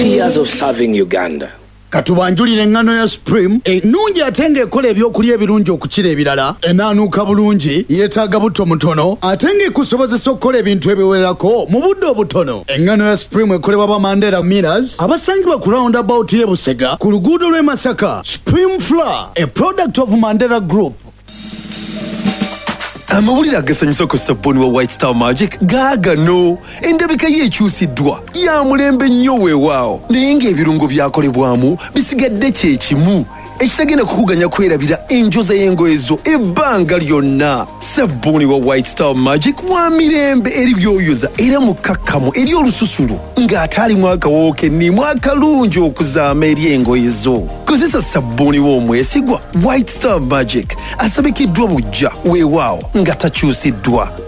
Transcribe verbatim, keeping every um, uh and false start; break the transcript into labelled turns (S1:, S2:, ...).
S1: forty years of serving Uganda.
S2: Katubanjulire engano ya Supreme ennungi ate ng'ekola ebyokulya ebirungi okukira ebirala, enaanuuka bulungi, yeetaaga butto mutono ate ng'ekusobozesa okukola ebintu ebiwererako mu budde obutono. Engano ya Supreme ekolebwa ba Mandela Millers abasangibwa ku roundabout y'e Busega ku luguudo lw'e Masaka. Supreme Flour, a product of Mandela Group.
S3: Amawulire agasanyusa ku sabbuuni wa White Star Magic gaagano. Endabika ye ekyusiddwa ya mulembe nnyo weewaawo, naye ng'ebirungo byakolebwamu bisigadde kye kimu ekitagenda kukuganya kwerabira enjoza y'engoye zo ebbanga lyonna. Sabbuuni wa White Star Magic wa mirembe eri byoyoza era mukakkamu eri olususulu ng'ate alimu akawoowo kennimu akalungi okuzaama eri engoye zo. Kozesa sabbuuni w'omwesigwa White Star Magic asabikiddwa bujja weewaawo nga takyusiddwa.